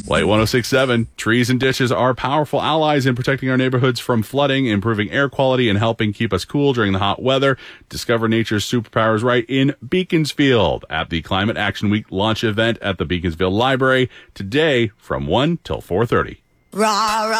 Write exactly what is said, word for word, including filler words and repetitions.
Light one oh six point seven. Trees and ditches are powerful allies in protecting our neighborhoods from flooding, improving air quality, and helping keep us cool during the hot weather. Discover nature's superpowers right in Beaconsfield at the Climate Action Week launch event at the Beaconsfield Library today from one till four thirty. Rah, rah.